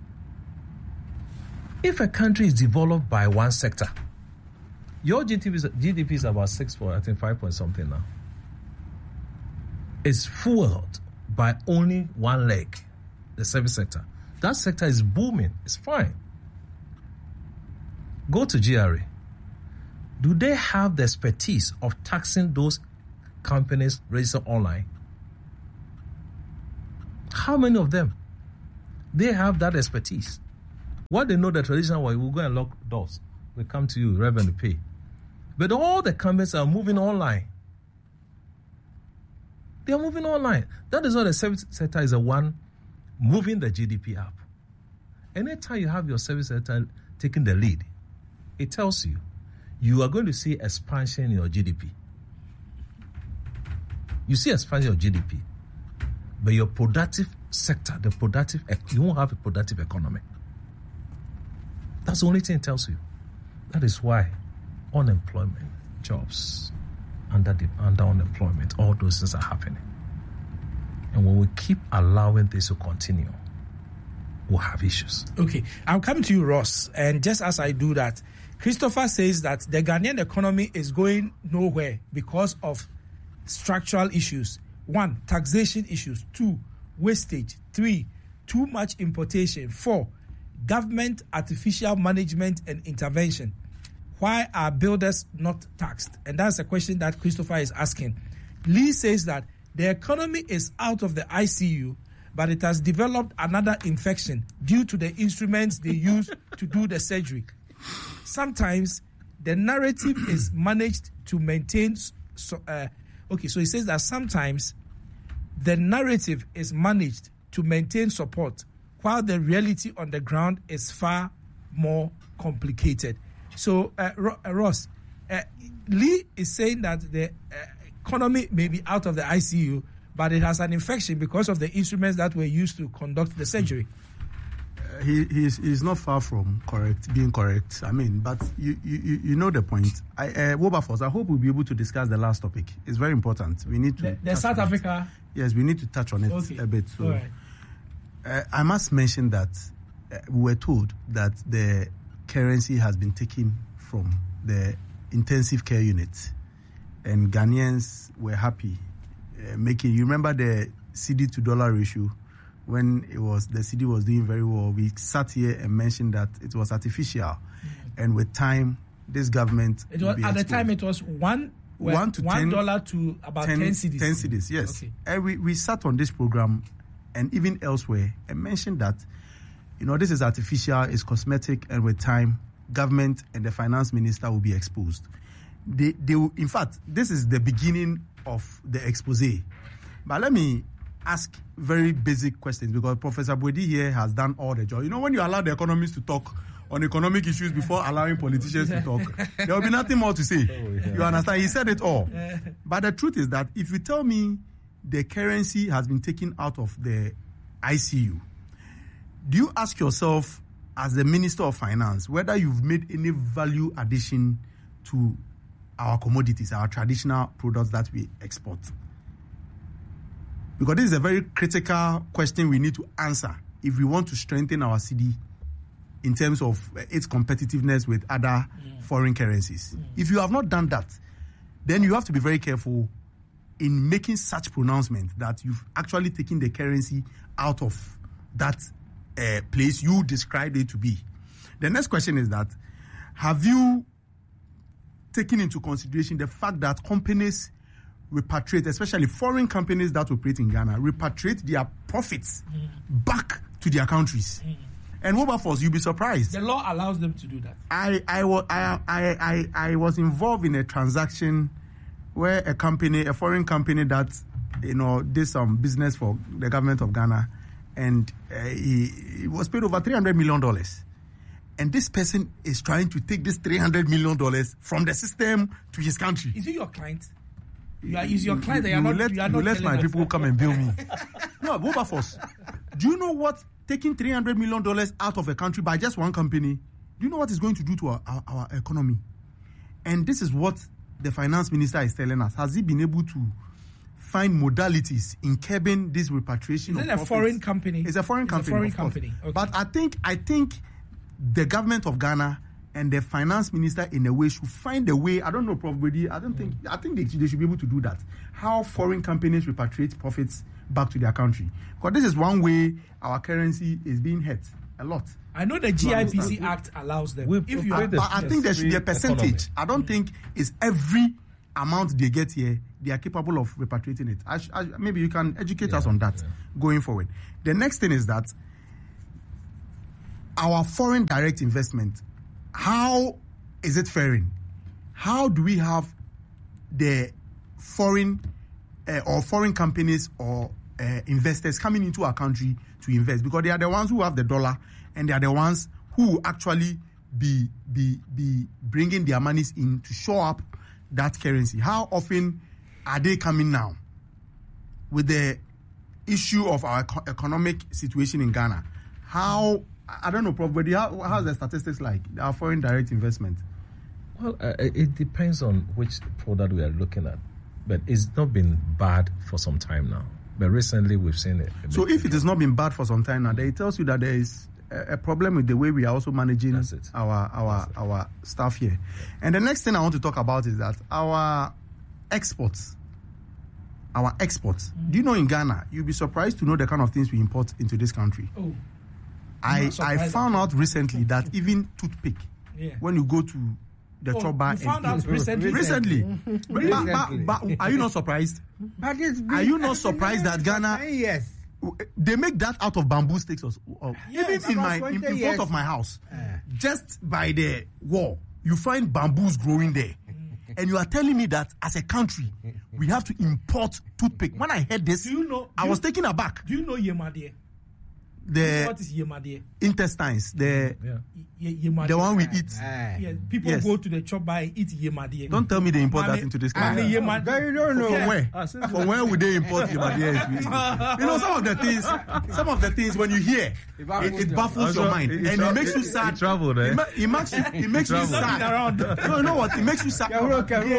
Speaker 5: If a country is developed by one sector, your G D P is, G D P is about six point, I think five point something now. It's fueled by only one leg, the service sector. That sector is booming. It's fine. Go to G R A. Do they have the expertise of taxing those companies registered online How many of them? They have that expertise. What they know the traditional way, we'll go and lock doors. We come to you, revenue pay. But all the companies are moving online. They are moving online. That is why the service sector is the one moving the G D P up. Anytime you have your service sector taking the lead, it tells you you are going to see expansion in your G D P. You see expansion of G D P, but your productive sector, the productive, you won't have a productive economy. That's the only thing it tells you. That is why unemployment, jobs, under the under unemployment, all those things are happening. And when we keep allowing this to continue, we'll have issues.
Speaker 3: Okay, I'll come to you, Ross. And just as I do that, Christopher says that the Ghanaian economy is going nowhere because of structural issues. One, taxation issues. Two, wastage. Three, too much importation. Four, government artificial management and intervention. Why are builders not taxed? And that's a question that Christopher is asking. Lee says that the economy is out of the I C U, but it has developed another infection due to the instruments they use to do the surgery. Sometimes the narrative is managed to maintain. So, uh, okay, so he says that sometimes the narrative is managed to maintain support, while the reality on the ground is far more complicated. So, uh, Ross, uh, Lee is saying that the uh, economy may be out of the I C U, but it has an infection because of the instruments that were used to conduct the surgery.
Speaker 1: Uh, he he's, he's not far from correct, being correct. I mean, but you you, you know the point. I, uh, Wilberforce, I hope we'll be able to discuss the last topic. It's very important. We need to.
Speaker 3: The, the South Africa.
Speaker 1: It. Yes, we need to touch on it
Speaker 3: okay.
Speaker 1: a bit. So,
Speaker 3: all right.
Speaker 1: uh, I must mention that uh, we were told that the currency has been taken from the intensive care unit, and Ghanaians were happy uh, making. You remember the C D to dollar ratio when it was the C D was doing very well. We sat here and mentioned that it was artificial, mm-hmm. and with time, this government
Speaker 3: it was, at the time it was one well, one to one ten, dollar to about ten, ten cedis.
Speaker 1: Ten cedis, yes.
Speaker 3: Okay.
Speaker 1: And we we sat on this program, and even elsewhere, and mentioned that, you know, this is artificial, it's cosmetic, and with time, government and the finance minister will be exposed. They, they will, in fact, this is the beginning of the expose. But let me ask very basic questions, because Professor Boedi here has done all the job. You know, when you allow the economists to talk on economic issues before allowing politicians to talk, there will be nothing more to say. Oh, yeah. You understand? He said it all. But the truth is that if you tell me the currency has been taken out of the I C U, do you ask yourself, as the Minister of Finance, whether you've made any value addition to our commodities, our traditional products that we export? Because this is a very critical question we need to answer if we want to strengthen our C D in terms of its competitiveness with other yeah. foreign currencies. Yeah. If you have not done that, then you have to be very careful in making such pronouncement that you've actually taken the currency out of that Uh, place you described it to be. The next question is that, have you taken into consideration the fact that companies repatriate, especially foreign companies that operate in Ghana, repatriate their profits mm. back to their countries? Mm. And Wilberforce, you'll be surprised.
Speaker 3: The law allows them to do that.
Speaker 1: I I, I, I, I, I was involved in a transaction where a company, a foreign company that, you know, did some business for the government of Ghana, and uh, he, he was paid over three hundred million dollars. And this person is trying to take this three hundred million dollars from the system to his country.
Speaker 3: Is he your client? You are, is your client
Speaker 1: you,
Speaker 3: that you're
Speaker 1: you
Speaker 3: not,
Speaker 1: let,
Speaker 3: you are
Speaker 1: you
Speaker 3: not
Speaker 1: let my
Speaker 3: us.
Speaker 1: people come and bill me. No, Wilberforce, do you know what taking three hundred million dollars out of a country by just one company, do you know what it's going to do to our, our, our economy? And this is what the finance minister is telling us. Has he been able to find modalities in curbing this repatriation
Speaker 3: is
Speaker 1: of
Speaker 3: it a
Speaker 1: profits?
Speaker 3: foreign company?
Speaker 1: It's a foreign
Speaker 3: it's
Speaker 1: company.
Speaker 3: A foreign
Speaker 1: of course.
Speaker 3: company. Okay.
Speaker 1: But I think I think the government of Ghana and the finance minister, in a way, should find a way. I don't know, probably. I don't think. I think they, they should be able to do that. How foreign companies repatriate profits back to their country, because this is one way our currency is being hurt a lot.
Speaker 3: I know the G I P C Act allows them.
Speaker 5: We,
Speaker 3: if you
Speaker 1: I, but I think there should be a percentage. Economy. I don't think it's every amount they get here, they are capable of repatriating it. I sh- I, maybe you can educate yeah, us on that yeah. going forward. The next thing is that our foreign direct investment, how is it faring? How do we have the foreign uh, or foreign companies or uh, investors coming into our country to invest? Because they are the ones who have the dollar, and they are the ones who actually be be be bringing their monies in to show up that currency. How often are they coming now with the issue of our eco- economic situation in Ghana? How, I don't know, probably, how, how's the statistics like, our foreign direct investment?
Speaker 5: Well, uh, it depends on which product we are looking at. But it's not been bad for some time now. But recently we've seen it.
Speaker 1: So if it has not been bad for some time now, then it tells you that there is a problem with the way we are also managing our our our staff here. And the next thing I want to talk about is that our exports, our exports. Mm. Do you know in Ghana, you'll be surprised to know the kind of things we import into this country. Oh, I I found out recently that even toothpick, yeah. when you go to the
Speaker 3: oh,
Speaker 1: chop bar,
Speaker 3: you found out recently.
Speaker 1: Recently,
Speaker 3: recently.
Speaker 1: But, but, but are you not surprised?
Speaker 2: But it's
Speaker 1: are you not surprised that Ghana?
Speaker 2: Yes.
Speaker 1: They make that out of bamboo sticks. Or, or
Speaker 3: yes,
Speaker 1: even in my in, in front of my house, uh. just by the wall, you find bamboos growing there. And you are telling me that as a country, we have to import toothpick. When I heard this,
Speaker 3: do you know,
Speaker 1: I
Speaker 3: do
Speaker 1: was
Speaker 3: you,
Speaker 1: taken aback.
Speaker 3: Do you know Yemadie?
Speaker 1: The
Speaker 3: what is Yemadie?
Speaker 1: Intestines. The
Speaker 3: yeah. Yemadie.
Speaker 1: The one we eat.
Speaker 3: Uh, yeah, people yes. go to the chop bar and eat Yemadie.
Speaker 1: Don't tell me they import that into this country.
Speaker 3: Uh, Yemad-
Speaker 2: you don't know.
Speaker 1: From where? Ah, From where would they import Yemadie? You know, some of the things, some of the things when you hear, it, it baffles your mind, it, it, and it, it makes you sad.
Speaker 5: It, it, traveled, eh?
Speaker 1: it, it makes you, it makes you sad. No, you know what? It makes you sad.
Speaker 2: Yeah.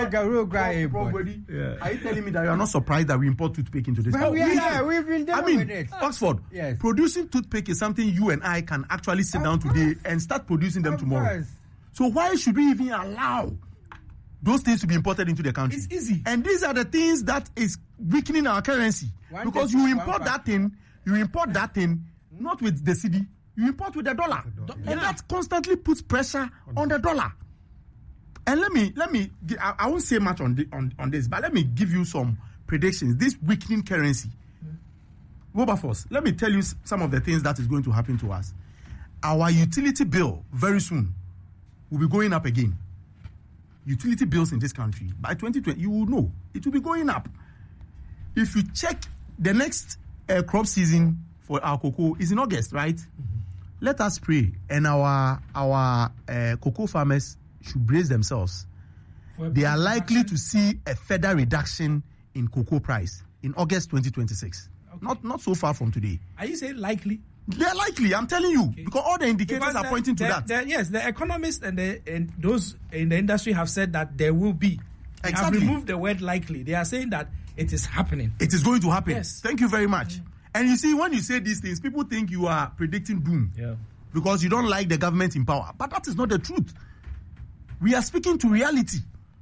Speaker 1: Are you telling me that you are not surprised that we import toothpick into this country?
Speaker 2: We are. We've been doing
Speaker 1: I mean,
Speaker 2: with it.
Speaker 1: Oxford,
Speaker 2: yes.
Speaker 1: producing toothpick is something you and I can actually sit
Speaker 2: of
Speaker 1: down
Speaker 2: course.
Speaker 1: today and start producing them
Speaker 2: of
Speaker 1: tomorrow.
Speaker 2: Course.
Speaker 1: So why should we even allow those things to be imported into the country?
Speaker 3: It's easy.
Speaker 1: And these are the things that is weakening our currency. One because you import that thing, you import that thing, not with the cedi, you import with the dollar. The dollar. And yeah. that constantly puts pressure on the dollar. And let me, let me, I, I won't say much on, the, on, on this, but let me give you some predictions. This weakening currency. Wilberforce, let me tell you some of the things that is going to happen to us. Our utility bill very soon will be going up again. Utility bills in this country by twenty twenty, you will know it will be going up. If you check the next uh, crop season for our cocoa is in August, right? Mm-hmm. Let us pray, and our our uh, cocoa farmers should brace themselves. They are likely to see a further reduction in cocoa price in August twenty twenty-six. Okay. Not not so far from today.
Speaker 3: Are you saying likely?
Speaker 1: They're likely, I'm telling you, okay. because all the indicators because are the, pointing to
Speaker 3: the,
Speaker 1: that.
Speaker 3: The, yes, the economists and, the, and those in the industry have said that there will be. They
Speaker 1: exactly.
Speaker 3: have removed the word likely. They are saying that it is happening.
Speaker 1: It is going to happen.
Speaker 3: Yes.
Speaker 1: Thank you very much. Mm. And you see, when you say these things, people think you are predicting doom
Speaker 5: yeah.
Speaker 1: because you don't like the government in power. But that is not the truth. We are speaking to reality.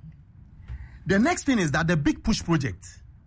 Speaker 1: The next thing is that the big push project,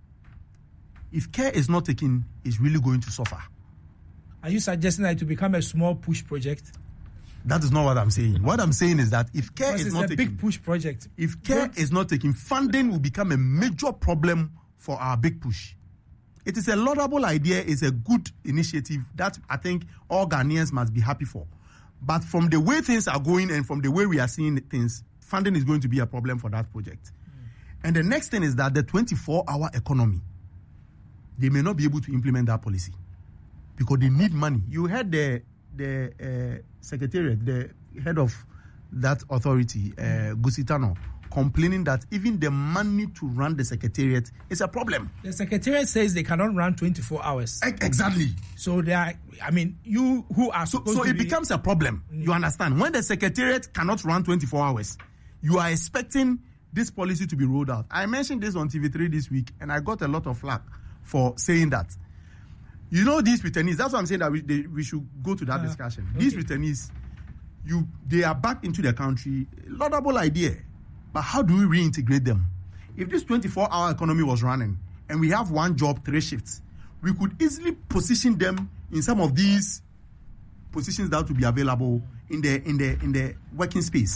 Speaker 1: if care is not taken, is really going to suffer.
Speaker 3: Are you suggesting that it will become a small push project?
Speaker 1: That is not what I'm saying. What I'm saying is that if care
Speaker 3: because
Speaker 1: is
Speaker 3: it's
Speaker 1: not
Speaker 3: a
Speaker 1: taken,
Speaker 3: big push project.
Speaker 1: If care Don't. is not taken, funding will become a major problem for our big push. It is a laudable idea. It's a good initiative that I think all Ghanaians must be happy for. But from the way things are going and from the way we are seeing things, funding is going to be a problem for that project. Mm. And the next thing is that the twenty-four hour economy, they may not be able to implement that policy because they need money. You heard the the uh, secretariat, the head of that authority, uh, Gusitano, complaining that even the money to run the secretariat is a problem.
Speaker 3: The secretariat says they cannot run twenty-four hours.
Speaker 1: E- exactly.
Speaker 3: So they are, I mean, you who are
Speaker 1: so,
Speaker 3: supposed
Speaker 1: so
Speaker 3: to
Speaker 1: it
Speaker 3: be...
Speaker 1: becomes a problem. Mm. You understand? When the secretariat cannot run twenty-four hours, you are expecting this policy to be rolled out. I mentioned this on T V three this week, and I got a lot of flack for saying that. You know, these returnees, that's why I'm saying that we, they, we should go to that uh, discussion. Okay. These returnees, you, they are back into the country. Laudable idea. But how do we reintegrate them? If this twenty-four hour economy was running and we have one job, three shifts, we could easily position them in some of these positions that will be available in the in the in the working space.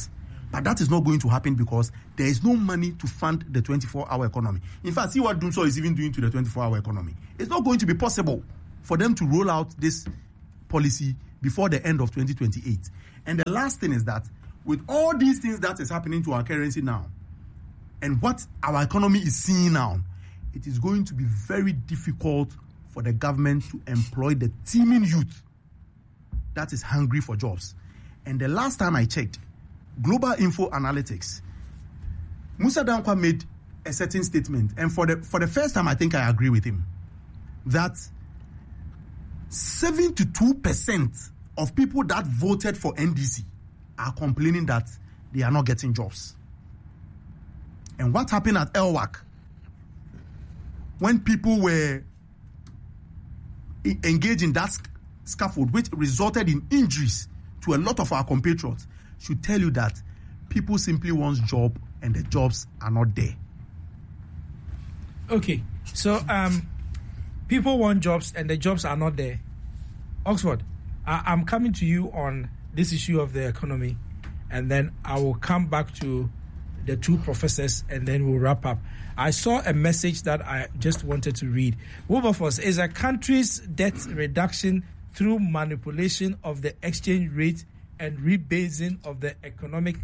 Speaker 1: But that is not going to happen because there is no money to fund the twenty-four hour economy. In fact, see what Dumsor is even doing to the twenty-four hour economy. It's not going to be possible for them to roll out this policy before the end of twenty twenty-eight. And the last thing is that with all these things that is happening to our currency now, and what our economy is seeing now, it is going to be very difficult for the government to employ the teeming youth that is hungry for jobs. And the last time I checked, Global Info Analytics, Musa Dankwa made a certain statement, and for the for the first time, I think I agree with him, that seventy-two percent of people that voted for N D C are complaining that they are not getting jobs. And what happened at L W A C when people were engaged in that scaffold, which resulted in injuries to a lot of our compatriots, should tell you that people simply want job and the jobs are not there.
Speaker 3: Okay, so um, people want jobs and the jobs are not there. Oxford, I- I'm coming to you on this issue of the economy, and then I will come back to the two professors and then we'll wrap up. I saw a message that I just wanted to read. Wilberforce, is a country's debt reduction through manipulation of the exchange rate and rebasing of the economic...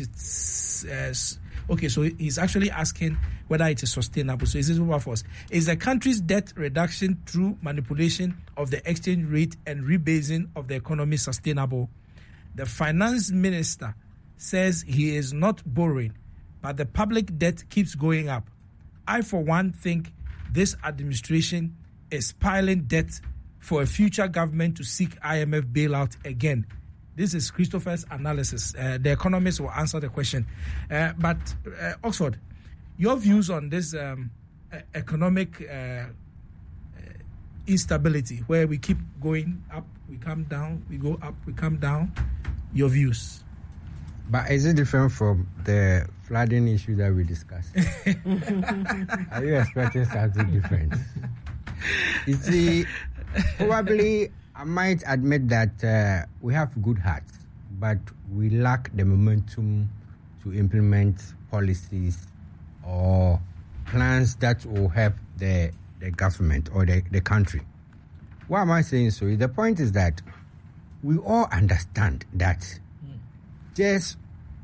Speaker 3: Uh, okay, so he's actually asking whether it is sustainable. So is this Wilberforce? Is a country's debt reduction through manipulation of the exchange rate and rebasing of the economy sustainable? The finance minister says he is not borrowing, but the public debt keeps going up. I, for one, think this administration is piling debt for a future government to seek I M F bailout again. This is Christopher's analysis. Uh, the economists will answer the question. Uh, but, uh, Oxford, your views on this um, uh, economic uh, uh, instability, where we keep going up, we come down, we go up, we come down, your views?
Speaker 2: But is it different from the flooding issue that we discussed? Are you expecting something different? You see, probably I might admit that uh, we have good hearts, but we lack the momentum to implement policies or plans that will help the, the government or the, the country. Why am I saying so? The point is that we all understand that mm. just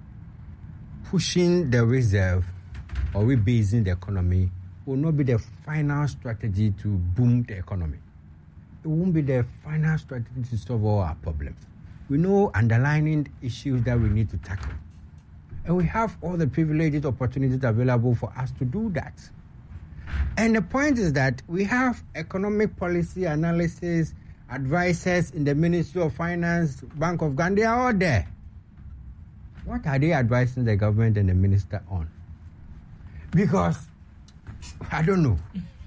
Speaker 2: pushing the reserve or rebasing the economy will not be the final strategy to boom the economy. It won't be the final strategy to solve all our problems. We know underlying issues that we need to tackle. And we have all the privileged opportunities available for us to do that. And the point is that we have economic policy analysis advisors in the Ministry of Finance, Bank of Ghana, they are all there. What are they advising the government and the minister on? Because, I don't know.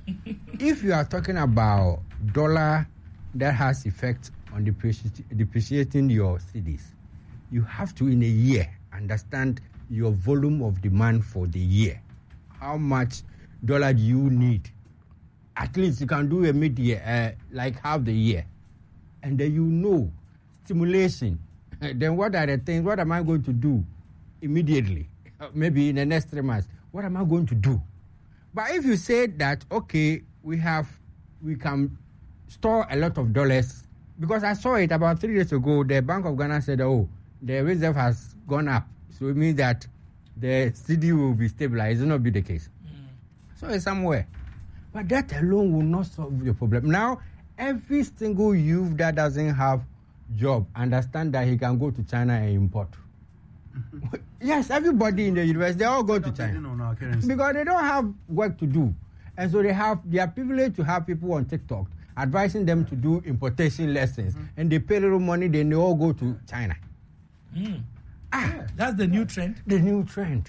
Speaker 2: If you are talking about dollar that has effect on depreci- depreciating your cedis, you have to, in a year, understand your volume of demand for the year. How much dollar do you need? At least you can do a mid-year, uh, like half the year. And then you know, stimulation. Then what are the things, what am I going to do immediately? Maybe in the next three months. What am I going to do? But if you say that, okay, we have, we can store a lot of dollars, because I saw it about three days ago, the Bank of Ghana said, oh, the reserve has gone up. So it means that the C D will be stabilized. It will not be the case. Mm. So it's somewhere. But that alone will not solve the problem. Now, every single youth that doesn't have job understand that he can go to China and import. Mm-hmm. Yes, everybody in the university, they all go to China. Because they don't have work to do. And so they have, they are privileged to have people on TikTok advising them to do importation lessons. Mm-hmm. And they pay little money, then they all go to China.
Speaker 3: Mm. Ah, yeah. That's the new trend?
Speaker 2: The new trend.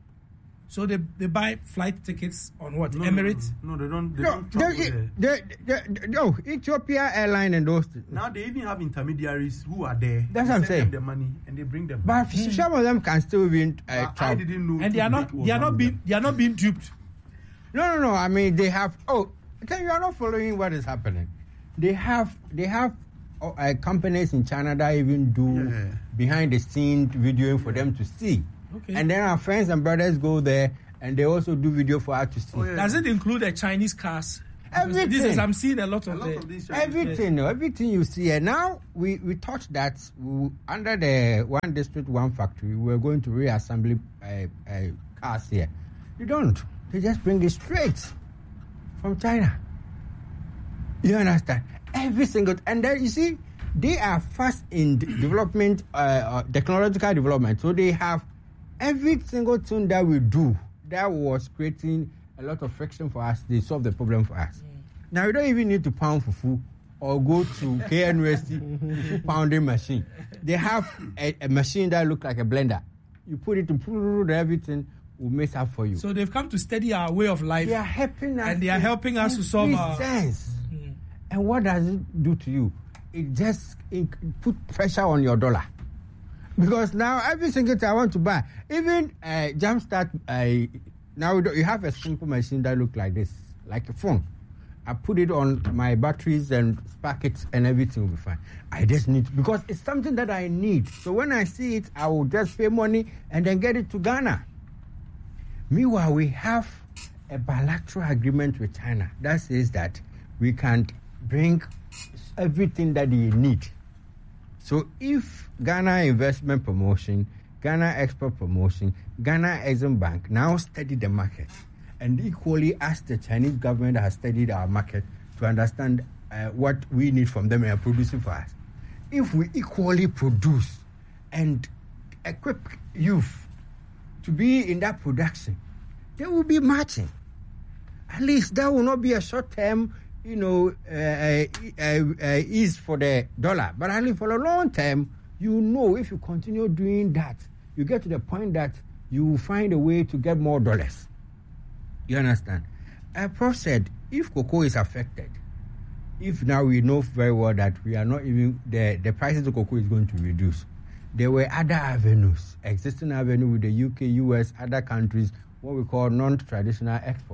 Speaker 3: So they, they buy flight tickets on what?
Speaker 1: No,
Speaker 3: Emirates?
Speaker 1: No, no, no, they don't. They
Speaker 2: no,
Speaker 1: don't travel
Speaker 2: they,
Speaker 1: there.
Speaker 2: they, they, they, no, Ethiopia Airline and those.
Speaker 1: Now they even have intermediaries who are there.
Speaker 2: That's
Speaker 1: they
Speaker 2: what I'm
Speaker 1: send
Speaker 2: saying.
Speaker 1: Them the money and they bring them.
Speaker 2: But
Speaker 1: mm.
Speaker 2: some of them can still be uh,
Speaker 1: travel. I didn't know.
Speaker 3: And they are not. They are not being. They are not being duped.
Speaker 2: No, no, no. I mean, they have. Oh, then you are not following what is happening. They have. They have uh, companies in China that even do
Speaker 1: Yeah.
Speaker 2: behind the scene videoing for them to see.
Speaker 3: Okay.
Speaker 2: And then our friends and brothers go there and they also do video for us to see.
Speaker 1: Oh, yeah.
Speaker 3: Does it include the Chinese cars? Because
Speaker 2: Everything.
Speaker 3: This is, I'm seeing a lot of,
Speaker 1: A lot
Speaker 3: the,
Speaker 1: of these
Speaker 2: Everything, everything you see. And now we, we thought that we, under the one district, one factory, we were going to reassemble uh, uh, cars here. You don't. They just bring it straight from China. You understand? Every single, and then you see, they are fast in d- development, uh, uh, technological development. So they have every single thing that we do that was creating a lot of friction for us. They solve the problem for us. Mm. Now you don't even need to pound fufu or go to K N U S T fufu pounding machine. They have a, a machine that looks like a blender. You put it to everything will mess up for you.
Speaker 3: So they've come to study our way of life.
Speaker 2: They are helping us,
Speaker 3: and they are helping us to solve our
Speaker 2: sense. Mm. And what does it do to you? It just it put pressure on your dollar. Because now every single time I want to buy, even uh, Jumpstart, uh, now you have a simple machine that looks like this, like a phone. I put it on my batteries and spark it and everything will be fine. I just need, because it's something that I need. So when I see it, I will just pay money and then get it to Ghana. Meanwhile, we have a bilateral agreement with China that says that we can bring everything that they need. So if Ghana Investment Promotion, Ghana Export Promotion, Ghana Exim Bank now study the market, and equally as the Chinese government has studied our market to understand uh, what we need from them and are producing for us, if we equally produce and equip youth to be in that production, they will be matching. At least that will not be a short-term, you know, uh, uh, uh, ease for the dollar. But at least for the long term, you know, if you continue doing that, you get to the point that you will find a way to get more dollars. You understand? A prof said, if cocoa is affected, if now we know very well that we are not even, the, the prices of cocoa is going to reduce, there were other avenues, existing avenue with the U K, U S, other countries, what we call non-traditional export.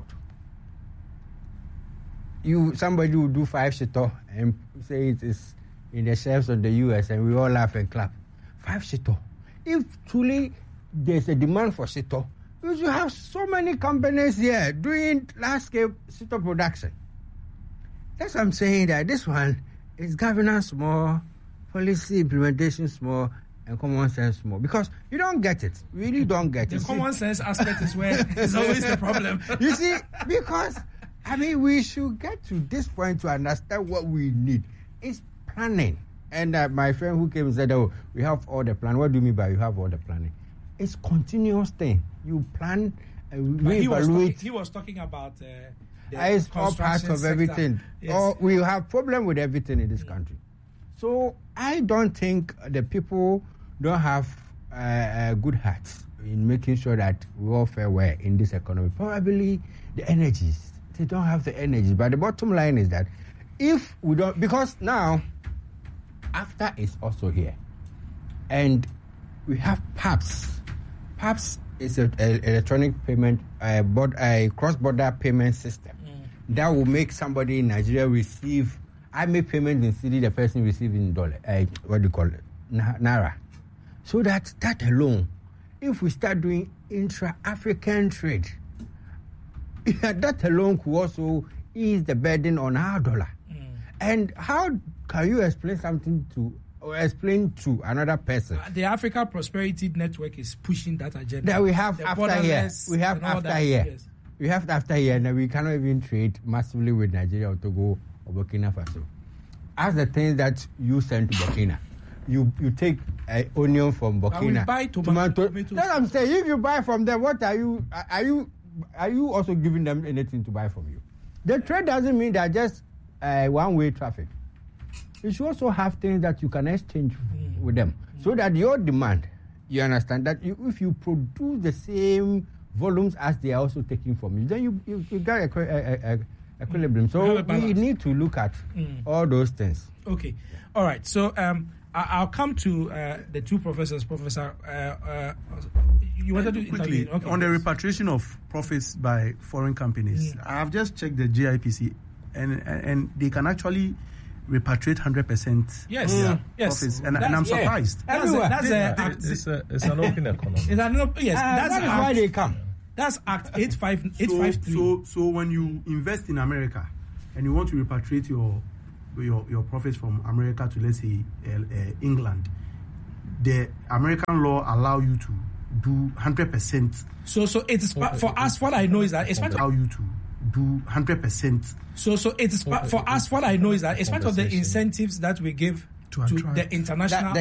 Speaker 2: You somebody will do five shito and say it is in the shelves of the U S and we all laugh and clap. Five shito. If truly there's a demand for shito, you should have so many companies here doing large-scale shito production. That's what I'm saying, that this one is governance more, policy implementation more, and common sense more. Because you don't get it. You really don't get
Speaker 3: the
Speaker 2: it.
Speaker 3: The common sense aspect is where it's always the problem.
Speaker 2: You see, because I mean, we should get to this point to understand what we need. It's planning. And uh, my friend who came and said, oh, we have all the plan. What do you mean by you have all the planning? It's continuous thing. You plan and
Speaker 3: we
Speaker 2: he was,
Speaker 3: talking, he was talking about uh, the
Speaker 2: it's all part of
Speaker 3: sector.
Speaker 2: everything.
Speaker 3: Yes.
Speaker 2: Or we have problem with everything in this mm. country. So I don't think the people don't have uh, a good hearts in making sure that we all fare well in this economy. Probably the energies. They don't have the energy. But the bottom line is that if we don't, because now, after is also here. And we have P A P S. P A P S is an electronic payment, uh, board, uh, cross-border payment system mm. that will make somebody in Nigeria receive, I make payment in cedi, the person receive in dollar, uh, what do you call it, Naira. So that, that alone, if we start doing intra-African trade, that alone could also ease the burden on our dollar. Mm. And how can you explain something to, or explain to another person?
Speaker 3: Uh, the Africa Prosperity Network is pushing that agenda.
Speaker 2: That we have
Speaker 3: the
Speaker 2: after here. We have after here.
Speaker 3: Yes.
Speaker 2: We have after here, and we cannot even trade massively with Nigeria or Togo or Burkina Faso. As the things that you send to Burkina, you you take uh, onion from Burkina.
Speaker 3: We buy tomato. tomato.
Speaker 2: That's what I'm saying. If you buy from them, what are you? Are you? Are you also giving them anything to buy from you? The trade doesn't mean that just uh, one-way traffic. You should also have things that you can exchange mm. with them, mm. so that your demand, you understand that you, if you produce the same volumes as they are also taking from you, then you you, you get a, a, a, a equilibrium. So we need to look at mm. all those things.
Speaker 3: Okay, all right. So um, I, I'll come to uh, the two professors. Professor, uh, uh, you wanted to
Speaker 1: quickly okay. on the repatriation of profits by foreign companies. Mm. I have just checked the G I P C, and and they can actually repatriate one hundred percent
Speaker 3: Yes, mm. yes.
Speaker 1: profits, and, and I'm
Speaker 2: yeah.
Speaker 1: surprised.
Speaker 3: That's, a, that's a act.
Speaker 5: It's, a, it's an open economy.
Speaker 3: It's an, yes,
Speaker 2: Uh,
Speaker 3: that's
Speaker 2: that is
Speaker 3: act,
Speaker 2: why they come.
Speaker 3: That's Act eight five eight
Speaker 1: So,
Speaker 3: five three.
Speaker 1: so, so when you invest in America and you want to repatriate your your, your profits from America to, let's say, uh, uh, England, the American law allow you to do one hundred percent.
Speaker 3: So, so it is pa- for us. What I know is that it's part
Speaker 1: Allow
Speaker 3: of,
Speaker 1: you to do one hundred percent.
Speaker 3: so, so it is pa- for us. What I know is that it's part of the incentives that we give
Speaker 1: To
Speaker 3: to
Speaker 1: attract-
Speaker 3: the international.
Speaker 2: That-